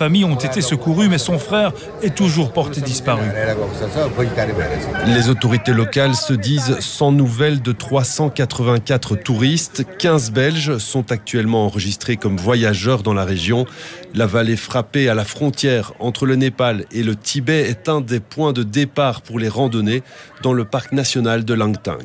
famille ont été secourus, mais son frère est toujours porté disparu. Les autorités locales se disent sans nouvelles de 384 touristes. 15 Belges sont actuellement enregistrés comme voyageurs dans la région. La vallée frappée à la frontière entre le Népal et le Tibet est un des points de départ pour les randonnées dans le parc national de Langtang.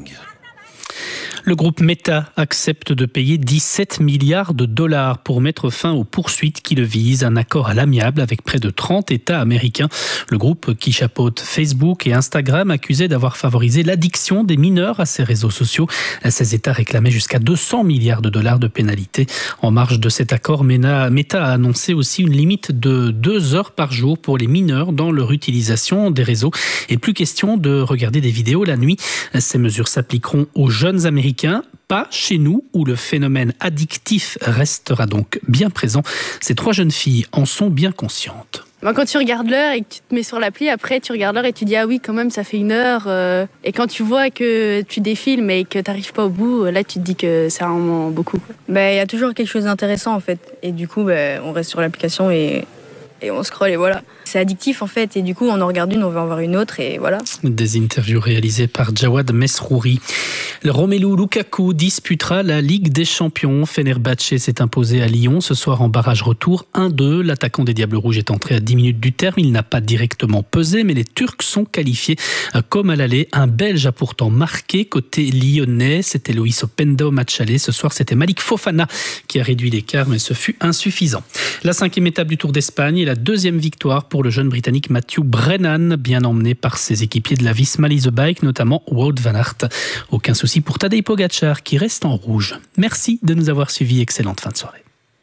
Le groupe Meta accepte de payer 17 milliards de dollars pour mettre fin aux poursuites qui le visent. Un accord à l'amiable avec près de 30 États américains. Le groupe qui chapeaute Facebook et Instagram accusé d'avoir favorisé l'addiction des mineurs à ces réseaux sociaux. Ces États réclamaient jusqu'à 200 milliards de dollars de pénalités. En marge de cet accord, Meta a annoncé aussi une limite de 2 heures par jour pour les mineurs dans leur utilisation des réseaux. Et plus question de regarder des vidéos la nuit. Ces mesures s'appliqueront aux jeunes Américains, pas chez nous où le phénomène addictif restera donc bien présent. Ces 3 jeunes filles en sont bien conscientes. Quand tu regardes l'heure et que tu te mets sur l'appli, après tu regardes l'heure et tu dis ah oui quand même ça fait 1 heure. Et quand tu vois que tu défiles mais que tu n'arrives pas au bout, là tu te dis que c'est vraiment beaucoup. Il y a toujours quelque chose d'intéressant en fait. Et du coup on reste sur l'application et on scrolle et voilà. C'est addictif en fait et du coup on en regarde une, on veut en voir une autre et voilà. Des interviews réalisées par Jawad Mesrouri. Le Romelu Lukaku disputera la Ligue des Champions. Fenerbahçe s'est imposé à Lyon ce soir en barrage retour 1-2. L'attaquant des Diables Rouges est entré à 10 minutes du terme. Il n'a pas directement pesé mais les Turcs sont qualifiés comme à l'aller. Un Belge a pourtant marqué côté lyonnais. C'était Loïs Openda au match aller. Ce soir c'était Malik Fofana qui a réduit l'écart mais ce fut insuffisant. La 5e étape du Tour d'Espagne et la 2e victoire pour le jeune Britannique Matthew Brennan, bien emmené par ses équipiers de la Visma Lease Bike, notamment Wout van Aert. Aucun souci pour Tadej Pogačar qui reste en rouge. Merci de nous avoir suivis. Excellente fin de soirée.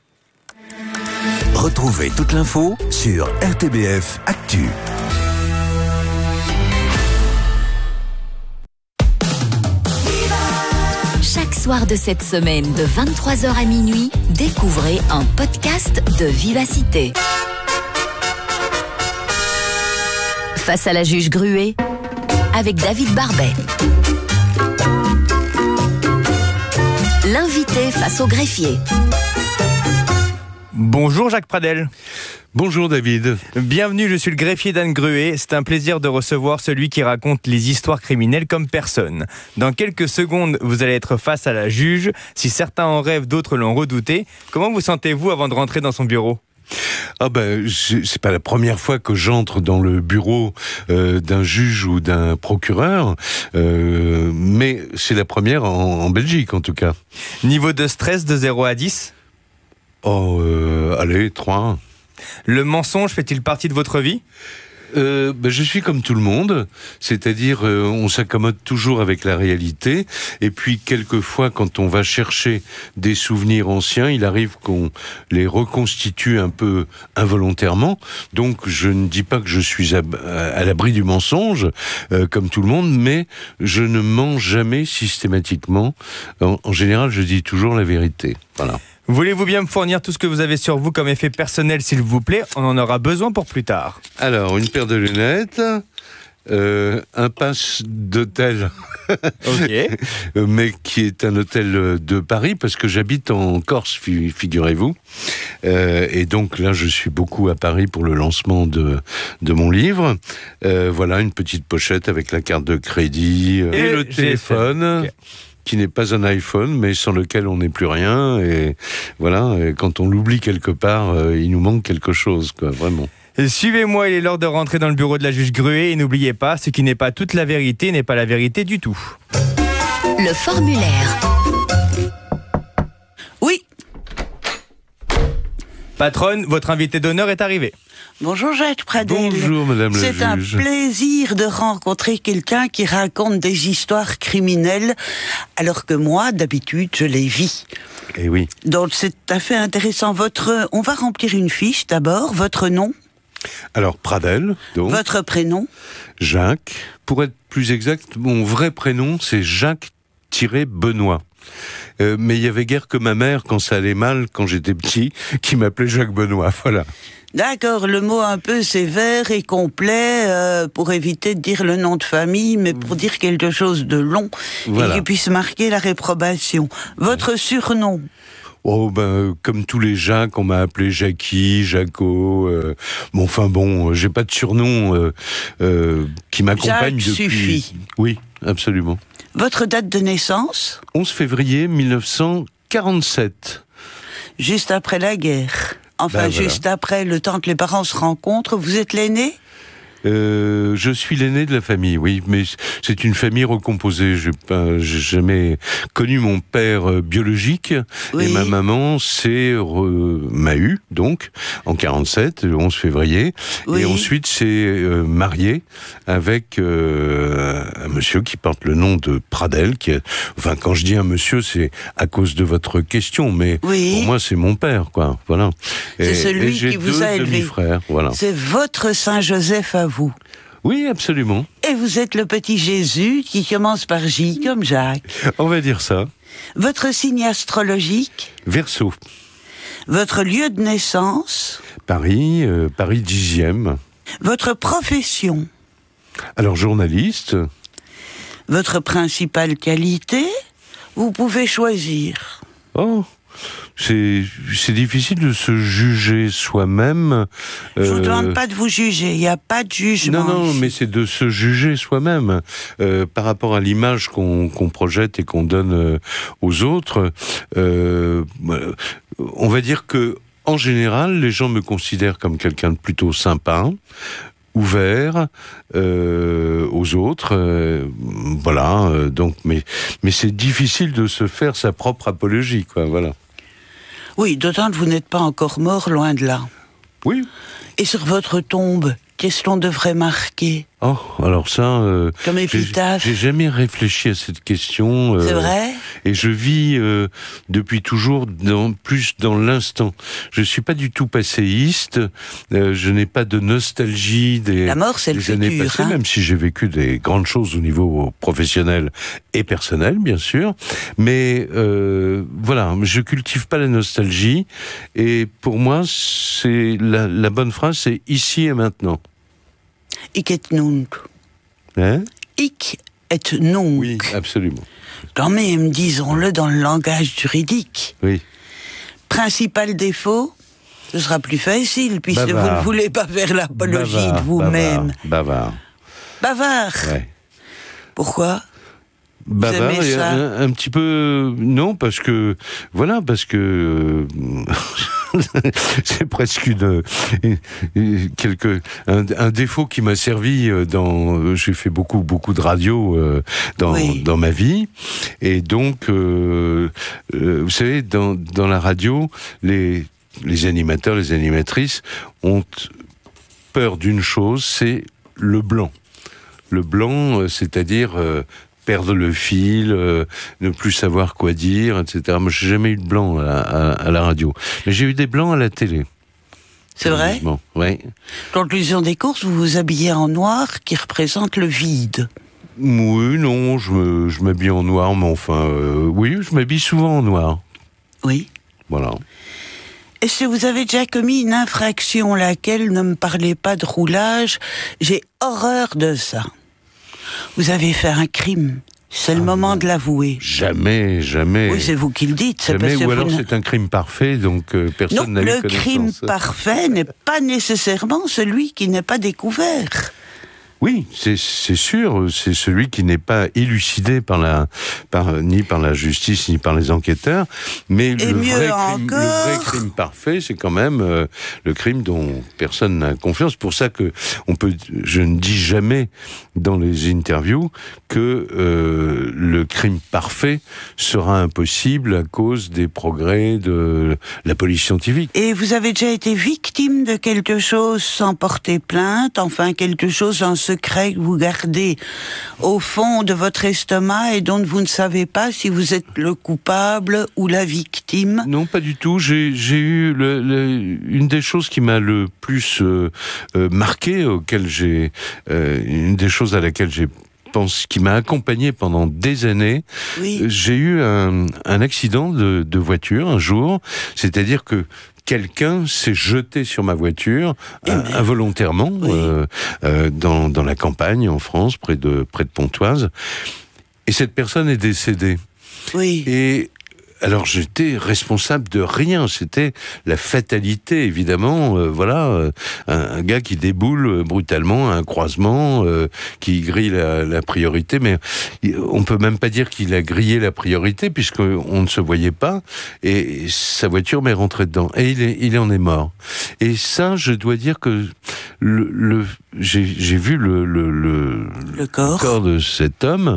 Retrouvez toute l'info sur RTBF Actu. Chaque soir de cette semaine, de 23h à minuit, découvrez un podcast de Vivacité. Face à la juge Gruet, avec David Barbet. L'invité face au greffier. Bonjour Jacques Pradel. Bonjour David. Bienvenue, je suis le greffier d'Anne Gruet. C'est un plaisir de recevoir celui qui raconte les histoires criminelles comme personne. Dans quelques secondes, vous allez être face à la juge. Si certains en rêvent, d'autres l'ont redouté. Comment vous sentez-vous avant de rentrer dans son bureau ? C'est pas la première fois que j'entre dans le bureau d'un juge ou d'un procureur, mais c'est la première en Belgique en tout cas. Niveau de stress de 0 à 10 ? Allez, 3. Le mensonge fait-il partie de votre vie ? Je suis comme tout le monde, c'est-à-dire on s'accommode toujours avec la réalité et puis quelquefois quand on va chercher des souvenirs anciens, il arrive qu'on les reconstitue un peu involontairement, donc je ne dis pas que je suis à l'abri du mensonge comme tout le monde, mais je ne mens jamais systématiquement. En général, je dis toujours la vérité. Voilà. Voulez-vous bien me fournir tout ce que vous avez sur vous comme effet personnel, s'il vous plaît ? On en aura besoin pour plus tard. Alors, une paire de lunettes, un pass d'hôtel, ok. Mais qui est un hôtel de Paris, parce que j'habite en Corse, figurez-vous. Et donc là, je suis beaucoup à Paris pour le lancement de mon livre. Voilà, une petite pochette avec la carte de crédit et le téléphone. Okay. Qui n'est pas un iPhone, mais sans lequel on n'est plus rien. Et voilà, et quand on l'oublie quelque part, il nous manque quelque chose, quoi, vraiment. Suivez-moi, il est l'heure de rentrer dans le bureau de la juge Gruet. Et n'oubliez pas, ce qui n'est pas toute la vérité n'est pas la vérité du tout. Le formulaire. Oui. Patronne, votre invité d'honneur est arrivé. Bonjour Jacques Pradel. Bonjour Madame la juge. C'est un plaisir de rencontrer quelqu'un qui raconte des histoires criminelles, alors que moi, d'habitude, je les vis. Eh oui. Donc c'est tout à fait intéressant. On va remplir une fiche d'abord. Votre nom ? Alors Pradel, donc. Votre prénom ? Jacques. Pour être plus exact, mon vrai prénom, c'est Jacques-Benoît. Mais il y avait guère que ma mère, quand ça allait mal, quand j'étais petit, qui m'appelait Jacques Benoît, voilà. D'accord, le mot un peu sévère et complet pour éviter de dire le nom de famille, mais pour dire quelque chose de long, voilà. Et qui puisse marquer la réprobation. Votre surnom ? Oh comme tous les Jacques, on m'a appelé Jackie, Jaco. J'ai pas de surnom qui m'accompagne Jacques depuis. Suffit. Oui, absolument. Votre date de naissance ? 11 février 1947. Juste après la guerre. Enfin, juste après le temps que les parents se rencontrent. Vous êtes l'aîné ? Je suis l'aîné de la famille, oui, mais c'est une famille recomposée. J'ai jamais connu mon père biologique, et ma maman m'a eu, donc, en 47, le 11 février, et ensuite s'est mariée avec un monsieur qui porte le nom de Pradel, quand je dis un monsieur, c'est à cause de votre question, mais pour moi, c'est mon père, quoi, voilà. C'est celui qui vous a élevé. Demi-frères, voilà. C'est votre Saint-Joseph à vous. Oui, absolument. Et vous êtes le petit Jésus qui commence par J comme Jacques. On va dire ça. Votre signe astrologique ? Verseau. Votre lieu de naissance ? Paris 10e. Votre profession ? Alors, journaliste. Votre principale qualité ? Vous pouvez choisir. Oh, c'est difficile de se juger soi-même. Je vous demande pas de vous juger, il n'y a pas de jugement. Non, mais c'est de se juger soi-même par rapport à l'image qu'on projette et qu'on donne aux autres. On va dire que, en général, les gens me considèrent comme quelqu'un de plutôt sympa, ouvert aux autres, donc mais c'est difficile de se faire sa propre apologie, quoi, voilà. Oui, d'autant que vous n'êtes pas encore mort, loin de là. Oui. Et sur votre tombe, qu'est-ce qu'on devrait marquer ? Oh, alors ça... comme épitaphe. J'ai jamais réfléchi à cette question. C'est vrai ? Et je vis depuis toujours plus dans l'instant. Je suis pas du tout passéiste. Je n'ai pas de nostalgie des La mort, c'est le années futur, passées, hein. même si j'ai vécu des grandes choses au niveau professionnel et personnel, bien sûr. Mais voilà, je cultive pas la nostalgie. Et pour moi, c'est la bonne phrase, c'est ici et maintenant. Hic et nunc. Hein ? Hic et nunc. Oui, absolument. Quand même, disons-le dans le langage juridique. Oui. Principal défaut, ce sera plus facile, puisque Bavard. vous ne voulez pas faire l'apologie de vous-même. Bavard. Bavard. Ouais. Pourquoi ? Bavard, Vous aimez ça ? un petit peu... Non, parce que c'est presque un défaut qui m'a servi j'ai fait beaucoup de radio dans ma vie, et donc vous savez, dans la radio, les animateurs, les animatrices ont peur d'une chose, c'est le blanc. Le blanc, c'est-à-dire perdre le fil, ne plus savoir quoi dire, etc. Moi, j'ai jamais eu de blanc à la radio. Mais j'ai eu des blancs à la télé. C'est vrai ? Oui. Conclusion des courses, vous vous habillez en noir qui représente le vide. Oui, non, je m'habille en noir, mais enfin, oui, je m'habille souvent en noir. Oui. Voilà. Est-ce que vous avez déjà commis une infraction, laquelle ne me parlez pas de roulage ? J'ai horreur de ça. Vous avez fait un crime. C'est le moment de l'avouer. Jamais. Oui, c'est vous qui le dites. Jamais, ou alors c'est un crime parfait, donc personne n'a eu connaissance. Le crime parfait n'est pas nécessairement celui qui n'est pas découvert. Oui, c'est sûr, c'est celui qui n'est pas élucidé ni par la justice ni par les enquêteurs, mais le vrai crime parfait, c'est quand même le crime dont personne n'a confiance. C'est pour ça que je ne dis jamais dans les interviews que le crime parfait sera impossible à cause des progrès de la police scientifique. Et vous avez déjà été victime de quelque chose sans porter plainte, enfin quelque chose en secret que vous gardez au fond de votre estomac et dont vous ne savez pas si vous êtes le coupable ou la victime? Non, pas du tout. J'ai eu une des choses qui m'a le plus marqué, une des choses à laquelle qui m'a accompagné pendant des années. Oui. J'ai eu un accident de voiture un jour, c'est-à-dire que quelqu'un s'est jeté sur ma voiture involontairement, oui. Dans la campagne en France, près de Pontoise, et cette personne est décédée. Oui. Et alors j'étais responsable de rien, c'était la fatalité évidemment, un gars qui déboule brutalement à un croisement, qui grille la priorité, mais on peut même pas dire qu'il a grillé la priorité puisqu'on ne se voyait pas, et sa voiture m'est rentrée dedans, et il en est mort. Et ça, je dois dire que j'ai vu le corps de cet homme,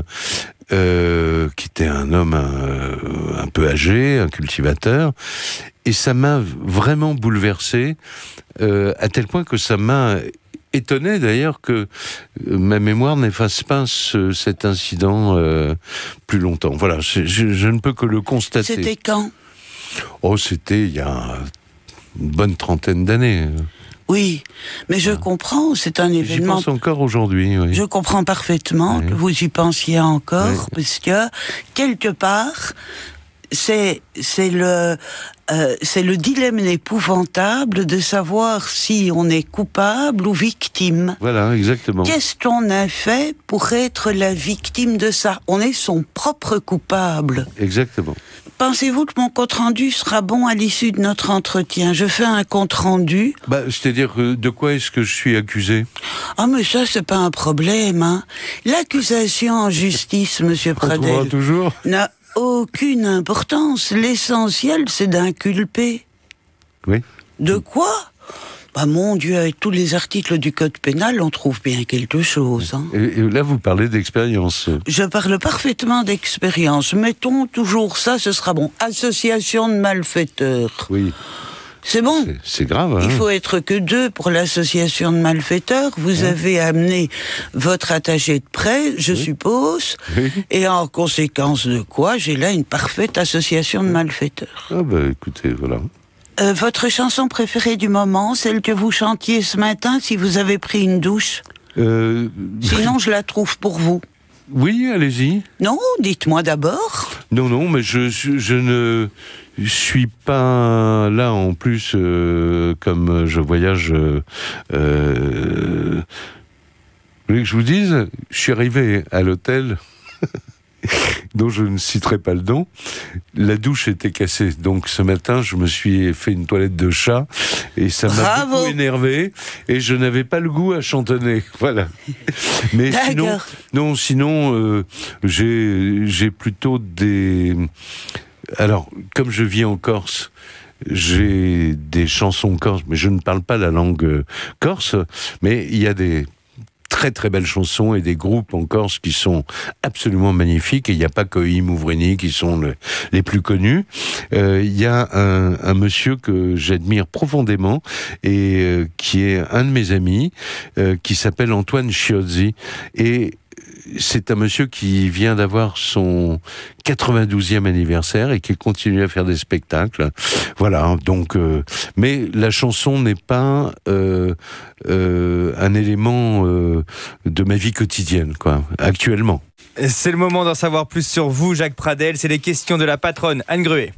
qui était un homme un peu âgé, un cultivateur, et ça m'a vraiment bouleversé, à tel point que ça m'a étonné d'ailleurs que ma mémoire n'efface pas cet incident plus longtemps. Voilà, je ne peux que le constater. C'était quand ? Oh, c'était il y a une bonne trentaine d'années. Oui, mais je comprends, c'est un événement... J'y pense encore aujourd'hui, oui. Je comprends parfaitement que vous y pensiez encore, parce que, quelque part, c'est le dilemme épouvantable de savoir si on est coupable ou victime. Voilà, exactement. Qu'est-ce qu'on a fait pour être la victime de ça ? On est son propre coupable. Exactement. Pensez-vous que mon compte-rendu sera bon à l'issue de notre entretien ? Je fais un compte-rendu. C'est-à-dire, de quoi est-ce que je suis accusé ? Ah, mais ça, c'est pas un problème, hein. L'accusation en justice, monsieur Pradel... On trouvera toujours ? N'a aucune importance. L'essentiel, c'est d'inculper. Oui. De quoi ? Mon Dieu, avec tous les articles du Code pénal, on trouve bien quelque chose. Hein. Et là, vous parlez d'expérience. Je parle parfaitement d'expérience. Mettons toujours ça, ce sera bon. Association de malfaiteurs. Oui. C'est bon. C'est grave. Hein. Il faut être que 2 pour l'association de malfaiteurs. Vous avez amené votre attaché de prêt, je suppose. Oui. Et en conséquence de quoi, j'ai là une parfaite association de malfaiteurs. Ah écoutez, voilà. Votre chanson préférée du moment, celle que vous chantiez ce matin si vous avez pris une douche ? Sinon, je la trouve pour vous. Oui, allez-y. Non, dites-moi d'abord. Non, mais je ne suis pas là en plus, comme je voyage. Vous voulez que je vous dise ? Je suis arrivé à l'hôtel... dont je ne citerai pas le nom. La douche était cassée, donc ce matin je me suis fait une toilette de chat et ça m'a beaucoup énervé et je n'avais pas le goût à chantonner. Voilà. Mais sinon, j'ai plutôt des... Alors, comme je vis en Corse, j'ai des chansons corse, mais je ne parle pas la langue corse, mais il y a des très très belles chansons et des groupes en Corse qui sont absolument magnifiques, et il n'y a pas que Mouvrini qui sont les plus connus. Il y a un monsieur que j'admire profondément et qui est un de mes amis, qui s'appelle Antoine Chiozzi, et c'est un monsieur qui vient d'avoir son 92e anniversaire et qui continue à faire des spectacles. Voilà, donc... mais la chanson n'est pas un élément de ma vie quotidienne, quoi, actuellement. C'est le moment d'en savoir plus sur vous, Jacques Pradel. C'est les questions de la patronne Anne Gruet.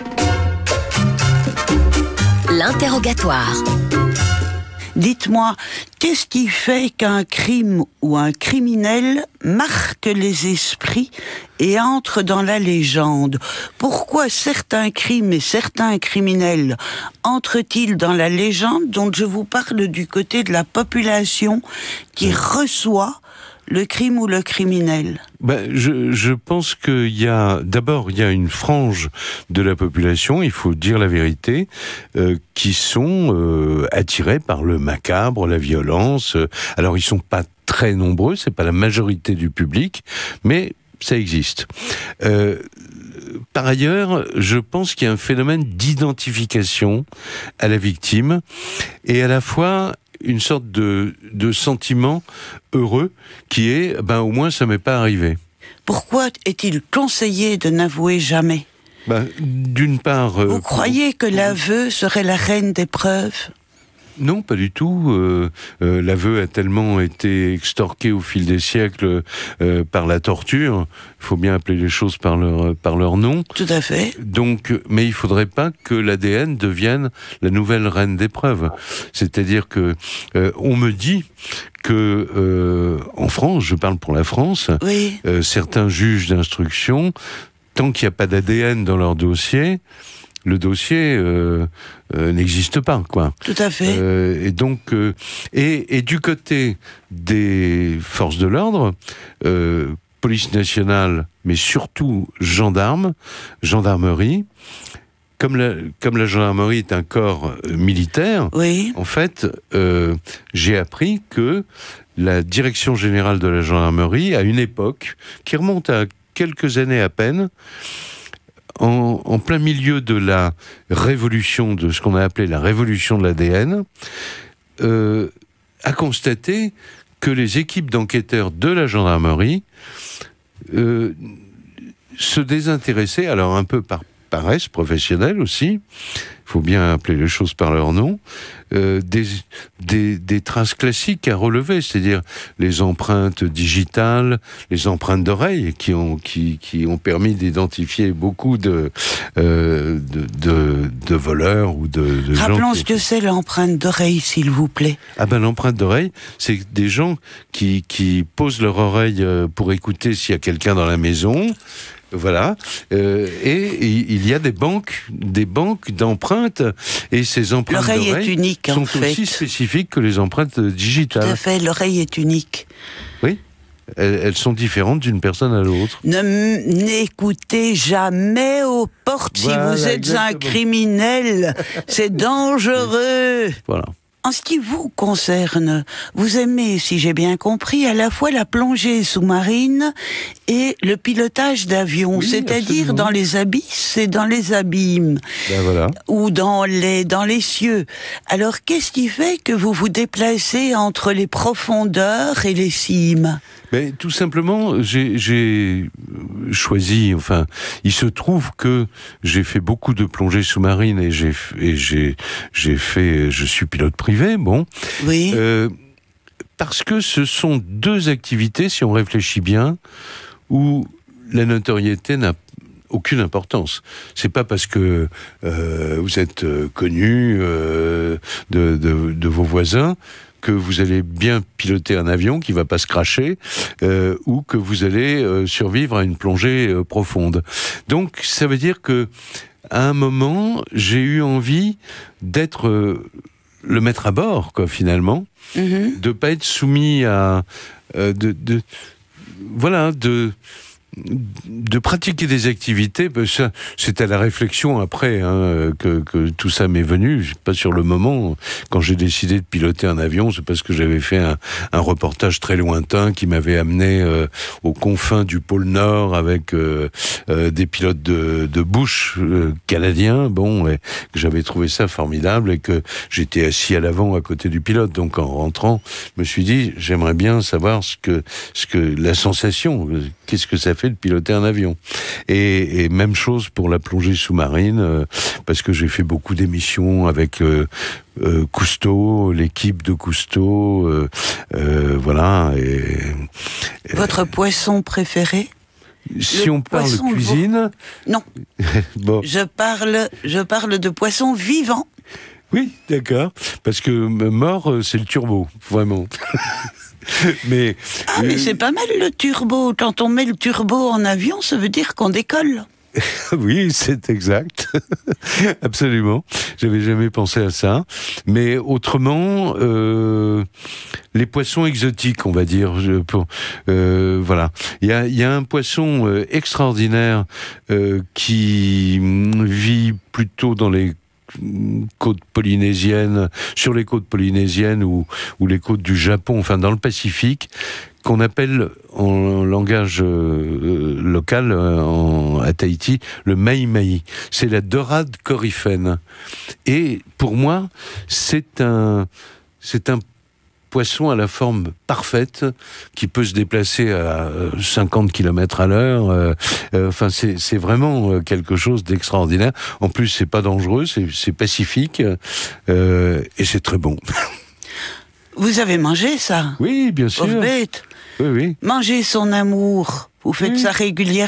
L'interrogatoire. Dites-moi, qu'est-ce qui fait qu'un crime ou un criminel marque les esprits et entre dans la légende ? Pourquoi certains crimes et certains criminels entrent-ils dans la légende dont je vous parle du côté de la population qui reçoit le crime ou le criminel ? Je pense qu'il y a une frange de la population, il faut dire la vérité, qui sont attirés par le macabre, la violence. Alors ils sont pas très nombreux, c'est pas la majorité du public, mais ça existe. Par ailleurs, je pense qu'il y a un phénomène d'identification à la victime et à la fois une sorte de sentiment heureux qui est, au moins ça m'est pas arrivé. Pourquoi est-il conseillé de n'avouer jamais ? D'une part... Vous croyez que l'aveu serait la reine des preuves ? Non, pas du tout. L'aveu a tellement été extorqué au fil des siècles par la torture. Il faut bien appeler les choses par leur nom. Tout à fait. Donc, mais il faudrait pas que l'ADN devienne la nouvelle reine des preuves. C'est-à-dire que on me dit que en France, je parle pour la France, oui. Certains juges d'instruction tant qu'il n'y a pas d'ADN dans leur dossier, le dossier n'existe pas, quoi. Tout à fait. Et donc, et du côté des forces de l'ordre, police nationale, mais surtout gendarmerie, comme la gendarmerie est un corps militaire, oui. En fait, j'ai appris que la direction générale de la gendarmerie, à une époque qui remonte à quelques années à peine, en plein milieu de la révolution, de ce qu'on a appelé la révolution de l'ADN, a constaté que les équipes d'enquêteurs de la gendarmerie se désintéressaient, alors un peu par paresse professionnelle aussi, il faut bien appeler les choses par leur nom, des traces classiques à relever, c'est-à-dire les empreintes digitales, les empreintes d'oreilles qui ont permis d'identifier beaucoup de voleurs ou de Rappelons gens ce que c'est l'empreinte d'oreille, s'il vous plaît. Ah ben l'empreinte d'oreille, c'est des gens qui posent leur oreille pour écouter s'il y a quelqu'un dans la maison. Voilà, et il y a des banques d'empreintes, et ces empreintes l'oreille d'oreille est unique, sont en fait. aussi spécifiques que les empreintes digitales. Tout à fait, l'oreille est unique. Oui, elles sont différentes d'une personne à l'autre. N'écoutez jamais aux portes Voilà, si vous êtes exactement. un criminel. C'est dangereux. Voilà. En ce qui vous concerne, vous aimez, si j'ai bien compris, à la fois la plongée sous-marine et le pilotage d'avion, Oui, c'est-à-dire absolument. dans les abysses et dans les abîmes, Ben voilà. ou dans les cieux. Alors, qu'est-ce qui fait que vous vous déplacez entre les profondeurs et les cimes ? Ben, tout simplement, j'ai choisi, enfin, il se trouve que j'ai fait beaucoup de plongées sous-marines et je suis pilote privé, bon. Oui. Parce que ce sont deux activités, si on réfléchit bien, où la notoriété n'a aucune importance. C'est pas parce que vous êtes connu de vos voisins que vous allez bien piloter un avion qui va pas se cracher, ou que vous allez survivre à une plongée profonde. Donc, ça veut dire que à un moment, j'ai eu envie d'être le maître à bord, quoi, finalement, de pas être soumis à de pratiquer des activités. Ça, c'était la réflexion après que tout ça m'est venu. Pas sur le moment. Quand j'ai décidé de piloter un avion, c'est parce que j'avais fait un reportage très lointain qui m'avait amené aux confins du pôle Nord avec des pilotes de Bush canadiens. Bon, et que j'avais trouvé ça formidable et que j'étais assis à l'avant à côté du pilote. Donc en rentrant, je me suis dit, j'aimerais bien savoir ce que la sensation, qu'est-ce que ça fait de piloter un avion. Et même chose pour la plongée sous-marine, parce que j'ai fait beaucoup d'émissions avec Cousteau, l'équipe de Cousteau, voilà. Votre poisson préféré ? Si on parle de cuisine... Non. Bon. Je parle de poisson vivant. Oui, d'accord. Parce que mort, c'est le turbo, vraiment. Mais c'est pas mal le turbo. Quand on met le turbo en avion, ça veut dire qu'on décolle. Oui, c'est exact. Absolument. J'avais jamais pensé à ça. Mais autrement, les poissons exotiques, on va dire. Voilà. Il y a un poisson extraordinaire qui vit plutôt dans les côtes polynésiennes, sur les côtes polynésiennes ou les côtes du Japon, enfin dans le Pacifique, qu'on appelle en langage local à Tahiti le maï-maï. C'est la dorade coryphène. Et pour moi, c'est un poisson à la forme parfaite qui peut se déplacer à 50 km à l'heure. Enfin, c'est vraiment quelque chose d'extraordinaire. En plus, c'est pas dangereux, c'est pacifique et c'est très bon. Vous avez mangé ça ? Oui, bien sûr. Pauvre bête. Oui, oui. Manger son amour, vous faites ça régulièrement ?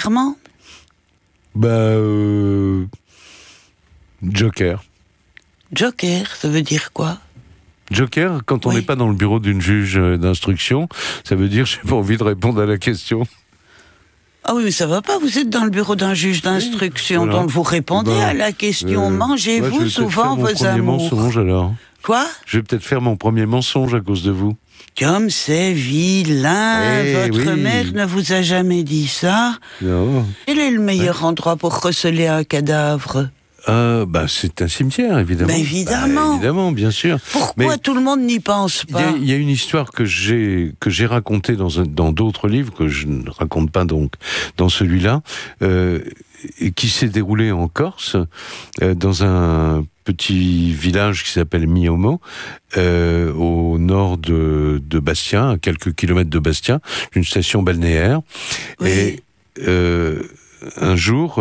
Joker. Joker, ça veut dire quoi ? Joker, quand on n'est pas dans le bureau d'une juge d'instruction, ça veut dire j'ai pas envie de répondre à la question. Ah oui, mais ça va pas, vous êtes dans le bureau d'un juge d'instruction, voilà. donc vous répondez à la question, mangez-vous souvent vos amours? Mensonge, alors. Quoi? Je vais peut-être faire mon premier mensonge à cause de vous. Comme c'est vilain, votre mère ne vous a jamais dit ça? Non. Quel est le meilleur endroit pour receler un cadavre? C'est un cimetière, évidemment. Mais évidemment. Évidemment, bien sûr. Pourquoi tout le monde n'y pense pas? Il y a une histoire que j'ai racontée dans d'autres livres, que je ne raconte pas donc dans celui-là, et qui s'est déroulée en Corse, dans un petit village qui s'appelle Miomo, au nord de Bastia, à quelques kilomètres de Bastia, une station balnéaire. Oui. Et un jour,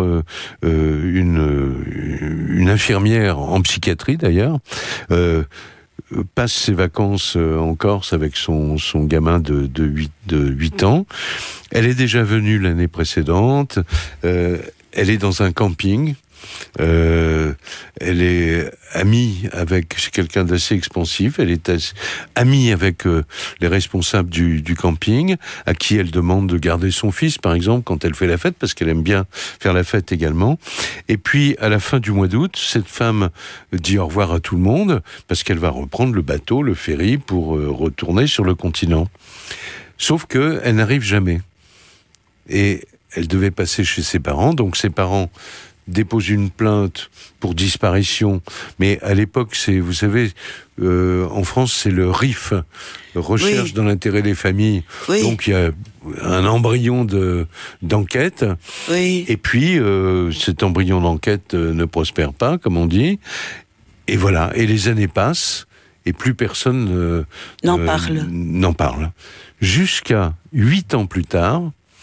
une infirmière en psychiatrie d'ailleurs passe ses vacances en Corse avec son gamin de 8 ans. Elle est déjà venue l'année précédente. Elle est dans un camping. Elle est amie avec quelqu'un d'assez expansif. Elle est amie avec les responsables du camping, à qui elle demande de garder son fils, par exemple, quand elle fait la fête, parce qu'elle aime bien faire la fête également. Et puis, à la fin du mois d'août, cette femme dit au revoir à tout le monde, parce qu'elle va reprendre le bateau, le ferry, pour retourner sur le continent. Sauf qu'elle n'arrive jamais. Et elle devait passer chez ses parents, donc ses parents dépose une plainte pour disparition, mais à l'époque, vous savez, en France, c'est le RIF, Recherche dans l'intérêt des familles. Oui. Donc il y a un embryon d'enquête, et puis cet embryon d'enquête ne prospère pas, comme on dit, et voilà, et les années passent, et plus personne n'en parle. Jusqu'à 8 ans plus tard,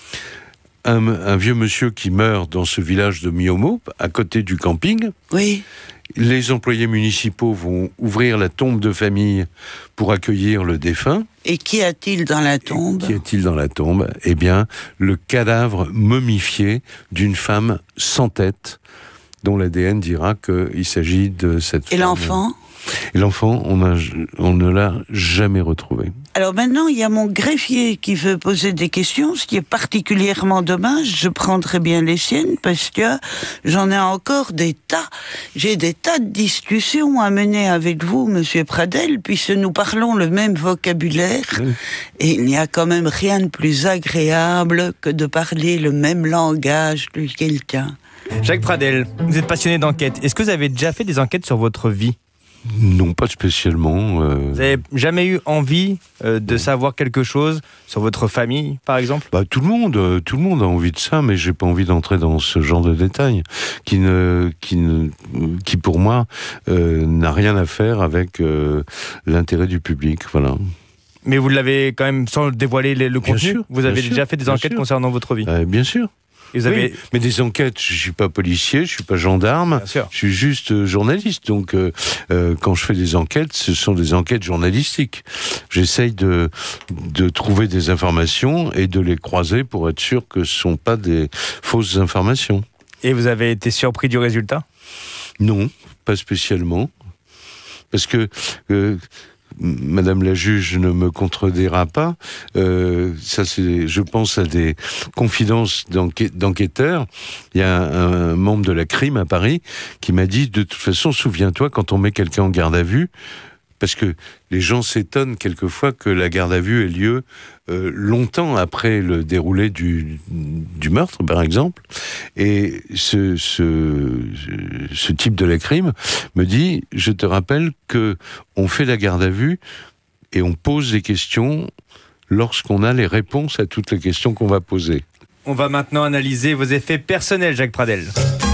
un vieux monsieur qui meurt dans ce village de Miomo, à côté du camping. Oui. Les employés municipaux vont ouvrir la tombe de famille pour accueillir le défunt. Et qu'y a-t-il dans la tombe? Eh bien, le cadavre momifié d'une femme sans tête, dont l'ADN dira qu'il s'agit de cette femme. Et l'enfant? Et l'enfant, on ne l'a jamais retrouvé. Alors maintenant, il y a mon greffier qui veut poser des questions, ce qui est particulièrement dommage. Je prendrai bien les siennes parce que j'en ai encore des tas. J'ai des tas de discussions à mener avec vous, Monsieur Pradel, puisque nous parlons le même vocabulaire. Oui. Et il n'y a quand même rien de plus agréable que de parler le même langage de quelqu'un. Jacques Pradel, vous êtes passionné d'enquête. Est-ce que vous avez déjà fait des enquêtes sur votre vie ? Non, pas spécialement. Vous n'avez jamais eu envie de savoir quelque chose sur votre famille, par exemple ? Tout le monde a envie de ça, mais j'ai pas envie d'entrer dans ce genre de détails qui pour moi n'a rien à faire avec l'intérêt du public. Voilà. Mais vous l'avez quand même, sans dévoiler le contenu, sûr, vous avez déjà fait des enquêtes concernant votre vie ? Bien sûr. Oui, mais des enquêtes, je suis pas policier, je suis pas gendarme, je suis juste journaliste. Donc, quand je fais des enquêtes, ce sont des enquêtes journalistiques. J'essaye de trouver des informations et de les croiser pour être sûr que ce sont pas des fausses informations. Et vous avez été surpris du résultat ? Non, pas spécialement. Parce que... Madame la juge ne me contredira pas. Ça, je pense à des confidences d'enquêteurs. Il y a un membre de la CRIM à Paris qui m'a dit, de toute façon, souviens-toi, quand on met quelqu'un en garde à vue, parce que les gens s'étonnent quelquefois que la garde à vue ait lieu longtemps après le déroulé du meurtre, par exemple. Et ce type de la crime me dit, je te rappelle que on fait la garde à vue et on pose des questions lorsqu'on a les réponses à toutes les questions qu'on va poser. On va maintenant analyser vos effets personnels, Jacques Pradel.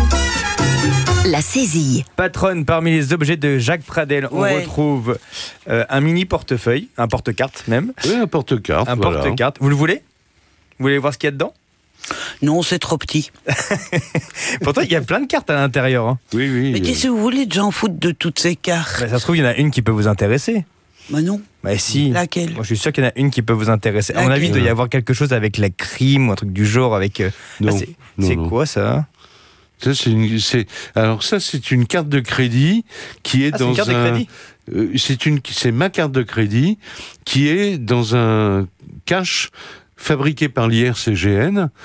La saisie. Patronne, parmi les objets de Jacques Pradel, on retrouve un mini portefeuille, un porte-carte même. Oui, un porte-carte. Porte-carte. Vous le voulez ? Vous voulez voir ce qu'il y a dedans ? Non, c'est trop petit. Pourtant, il y a plein de cartes à l'intérieur. Hein. Oui. Mais qu'est-ce que vous voulez de j'en foutre de toutes ces cartes ? Ça se trouve, il y en a une qui peut vous intéresser. Bah non. Bah si. Laquelle ? Moi, je suis sûr qu'il y en a une qui peut vous intéresser. À mon avis, il doit y avoir quelque chose avec la crime ou un truc du genre. Avec. Non. C'est quoi ça ? Alors ça, c'est une carte de crédit qui est dans c'est ma carte de crédit qui est dans un cache fabriqué par l'IRCGN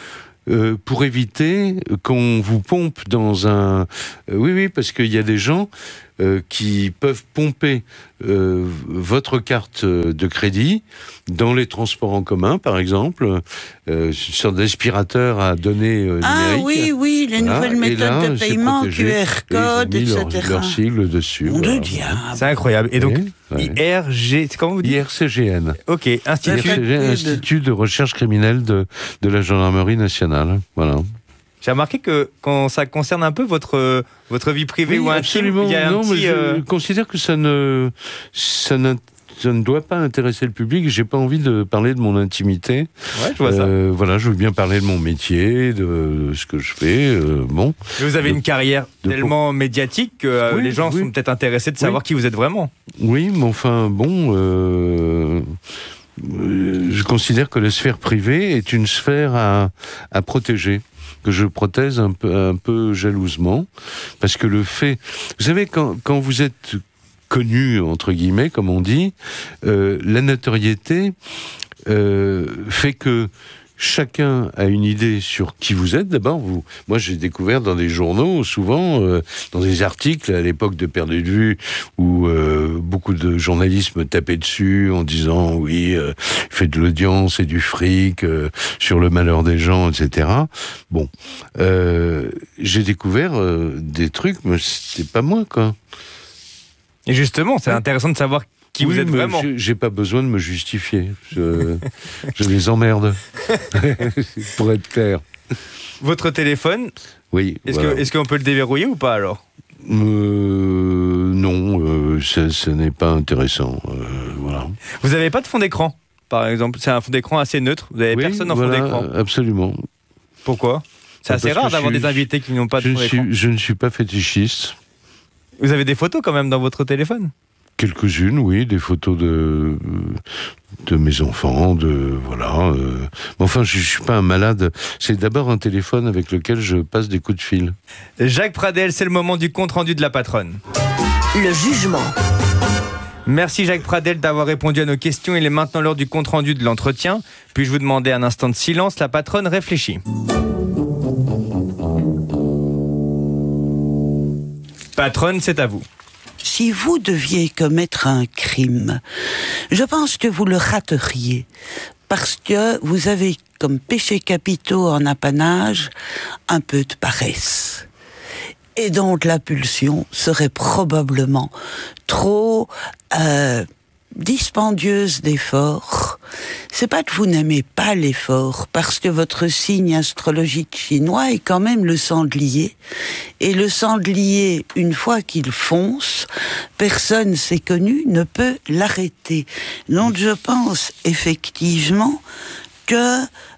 pour éviter qu'on vous pompe dans un... oui, parce qu'il y a des gens qui peuvent pomper votre carte de crédit dans les transports en commun, par exemple, une sorte d'aspirateur à données numériques. Oui, les nouvelles méthodes de paiement, QR code, etc. Leur sigle dessus. C'est incroyable. Et donc, IRG, c'est comment vous dites ? IRCGN. Ok, Institut de recherche criminelle de la gendarmerie nationale. Voilà. J'ai remarqué que quand ça concerne un peu votre vie privée ou intime, il y a mais je considère que ça ne doit pas intéresser le public. J'ai pas envie de parler de mon intimité. Ouais, je vois ça. Voilà, je veux bien parler de mon métier, de ce que je fais. Bon. Mais vous avez une carrière tellement médiatique que les gens sont peut-être intéressés de savoir qui vous êtes vraiment. Oui, mais enfin, bon. Je considère que la sphère privée est une sphère à protéger, que je protège un peu jalousement, parce que le fait... Vous savez, quand vous êtes connu, entre guillemets, comme on dit, la notoriété fait que chacun a une idée sur qui vous êtes. D'abord, moi j'ai découvert dans des journaux, souvent, dans des articles à l'époque de Perdu de vue, où beaucoup de journalistes me tapaient dessus en disant oui, il fait de l'audience et du fric sur le malheur des gens, etc. Bon, j'ai découvert des trucs, mais c'était pas moi, quoi. Et justement, c'est intéressant de savoir qui vous êtes vraiment. J'ai pas besoin de me justifier. Je les emmerde, pour être clair. Votre téléphone, est-ce qu'on peut le déverrouiller ou pas alors ? Non, ce n'est pas intéressant. Voilà. Vous n'avez pas de fond d'écran, par exemple ? C'est un fond d'écran assez neutre. Vous n'avez personne en fond d'écran ? Absolument. Pourquoi ? C'est assez rare d'avoir des invités qui n'ont pas de fond d'écran. Je ne suis pas fétichiste. Vous avez des photos quand même dans votre téléphone ? Quelques-unes, oui, des photos de mes enfants, voilà. Mais enfin, je suis pas un malade. C'est d'abord un téléphone avec lequel je passe des coups de fil. Jacques Pradel, c'est le moment du compte-rendu de la patronne. Le jugement. Merci Jacques Pradel d'avoir répondu à nos questions. Il est maintenant l'heure du compte-rendu de l'entretien. Puis-je vous demander un instant de silence ? La patronne réfléchit. Patronne, c'est à vous. Si vous deviez commettre un crime, je pense que vous le rateriez, parce que vous avez comme péché capitaux en apanage un peu de paresse. Et donc la pulsion serait probablement trop dispendieuse d'efforts. C'est pas que vous n'aimez pas l'effort, parce que votre signe astrologique chinois est quand même le sanglier. Et le sanglier, une fois qu'il fonce, personne, c'est connu, ne peut l'arrêter. Donc je pense effectivement que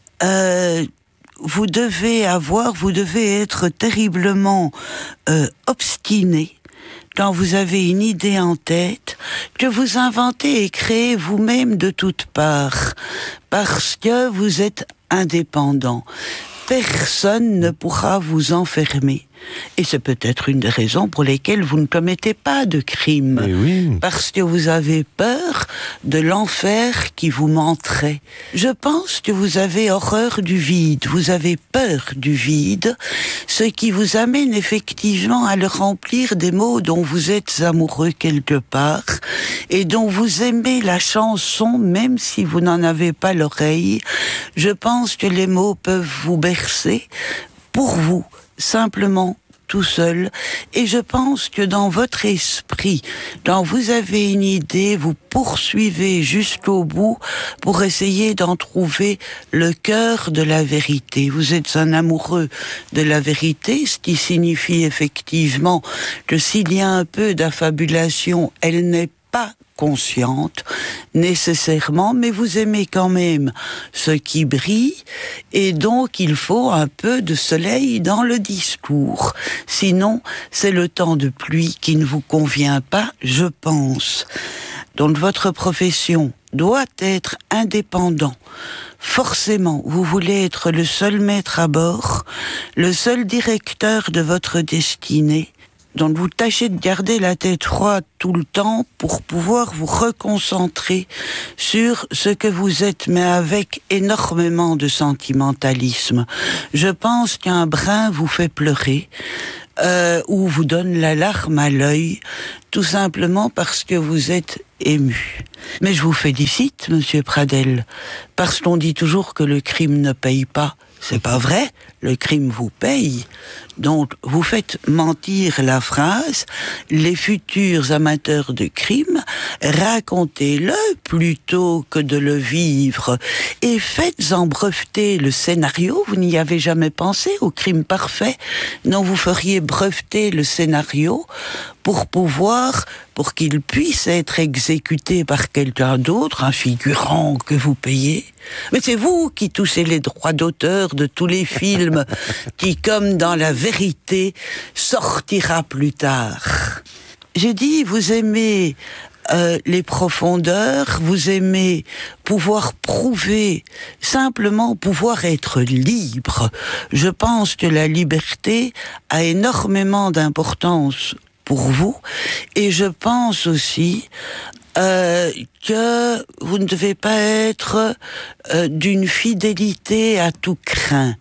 vous devez être terriblement obstiné quand vous avez une idée en tête, que vous inventez et créez vous-même de toutes parts, parce que vous êtes indépendant. Personne ne pourra vous enfermer. Et c'est peut-être une des raisons pour lesquelles vous ne commettez pas de crime. Oui. Parce que vous avez peur de l'enfer qui vous menterait. Je pense que vous avez horreur du vide. Vous avez peur du vide, ce qui vous amène effectivement à le remplir des mots dont vous êtes amoureux quelque part et dont vous aimez la chanson même si vous n'en avez pas l'oreille. Je pense que les mots peuvent vous bercer pour vous, simplement tout seul, et je pense que dans votre esprit, quand vous avez une idée, vous poursuivez jusqu'au bout pour essayer d'en trouver le cœur de la vérité. Vous êtes un amoureux de la vérité, ce qui signifie effectivement que s'il y a un peu d'affabulation, elle n'est pas consciente, nécessairement, mais vous aimez quand même ce qui brille, et donc il faut un peu de soleil dans le discours. Sinon, c'est le temps de pluie qui ne vous convient pas, je pense. Donc votre profession doit être indépendant. Forcément, vous voulez être le seul maître à bord, le seul directeur de votre destinée. Donc vous tâchez de garder la tête froide tout le temps pour pouvoir vous reconcentrer sur ce que vous êtes, mais avec énormément de sentimentalisme. Je pense qu'un brin vous fait pleurer, ou vous donne la larme à l'œil, tout simplement parce que vous êtes ému. Mais je vous félicite, Monsieur Pradel, parce qu'on dit toujours que le crime ne paye pas. C'est pas vrai, le crime vous paye. Donc, vous faites mentir la phrase, les futurs amateurs de crime, racontez-le plutôt que de le vivre. Et faites-en breveter le scénario, vous n'y avez jamais pensé au crime parfait. Non, vous feriez breveter le scénario pour qu'il puisse être exécuté par quelqu'un d'autre, un figurant que vous payez. Mais c'est vous qui touchez les droits d'auteur de tous les films qui, comme dans La Vérité, sortira plus tard. J'ai dit, vous aimez les profondeurs, vous aimez pouvoir prouver, simplement pouvoir être libre. Je pense que la liberté a énormément d'importance pour vous, et je pense aussi que vous ne devez pas être d'une fidélité à tout crin.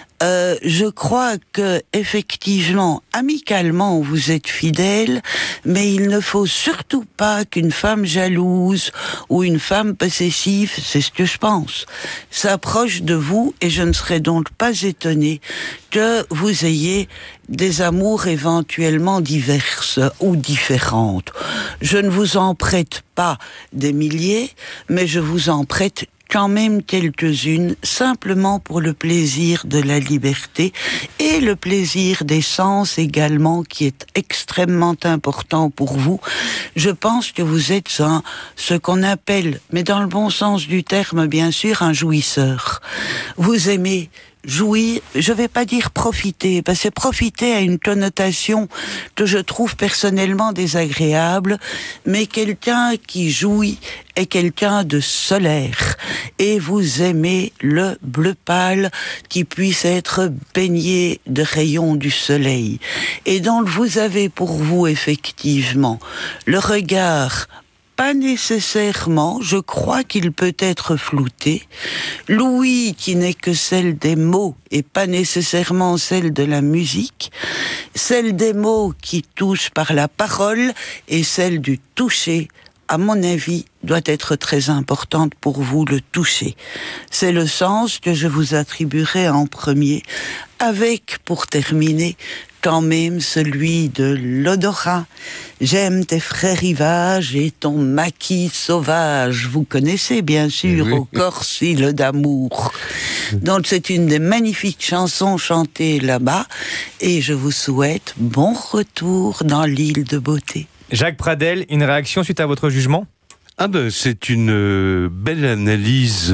Je crois que effectivement, amicalement, vous êtes fidèle, mais il ne faut surtout pas qu'une femme jalouse ou une femme possessive, c'est ce que je pense, s'approche de vous, et je ne serais donc pas étonnée que vous ayez des amours éventuellement diverses ou différentes. Je ne vous en prête pas des milliers, mais je vous en prête quand même quelques-unes, simplement pour le plaisir de la liberté et le plaisir des sens également, qui est extrêmement important pour vous. Je pense que vous êtes ce qu'on appelle, mais dans le bon sens du terme bien sûr, un jouisseur. Vous aimez jouir, je vais pas dire profiter, parce que profiter a une connotation que je trouve personnellement désagréable, mais quelqu'un qui jouit est quelqu'un de solaire, et vous aimez le bleu pâle qui puisse être baigné de rayons du soleil. Et donc vous avez pour vous effectivement le regard, pas nécessairement, je crois qu'il peut être flouté, l'ouïe qui n'est que celle des mots et pas nécessairement celle de la musique, celle des mots qui touchent par la parole et celle du toucher, à mon avis, doit être très importante pour vous, le toucher. C'est le sens que je vous attribuerai en premier, avec, pour terminer, quand même celui de l'odorat. J'aime tes frais rivages et ton maquis sauvage. Vous connaissez bien sûr, oui. Au corps île d'amour. Donc c'est une des magnifiques chansons chantées là-bas, et je vous souhaite bon retour dans l'île de beauté. Jacques Pradel, une réaction suite à votre jugement ? C'est une belle analyse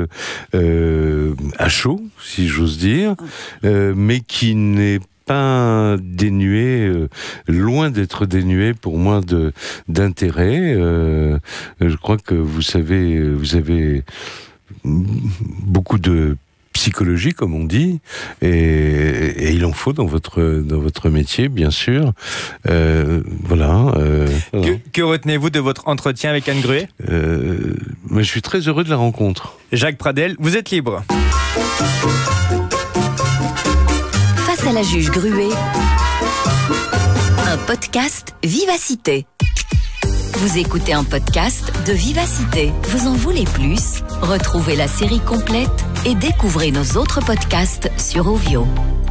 à chaud, si j'ose dire, mais qui n'est pas dénué, loin d'être dénué pour moi d'intérêt. Je crois que vous avez beaucoup de psychologie, comme on dit, et il en faut dans votre métier, bien sûr. Voilà. Que retenez-vous de votre entretien avec Anne Gruet ? Je suis très heureux de la rencontre. Jacques Pradel, vous êtes libre. Face à la juge Gruet, un podcast Vivacité. Vous écoutez un podcast de Vivacité. Vous en voulez plus ? Retrouvez la série complète et découvrez nos autres podcasts sur Ovio.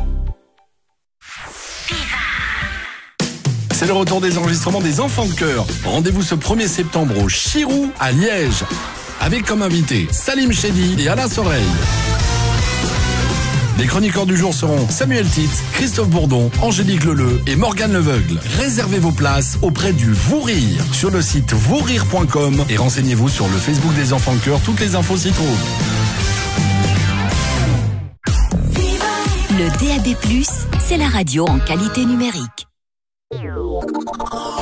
C'est le retour des enregistrements des Enfants de Chœur. Rendez-vous ce 1er septembre au Chirou à Liège, avec comme invités Salim Chedi et Alain Soreille. Les chroniqueurs du jour seront Samuel Titz, Christophe Bourdon, Angélique Leleu et Morgane Leveugle. Réservez vos places auprès du Vourire sur le site vourire.com et renseignez-vous sur le Facebook des Enfants de Chœur. Toutes les infos s'y trouvent. Le DAB+, c'est la radio en qualité numérique.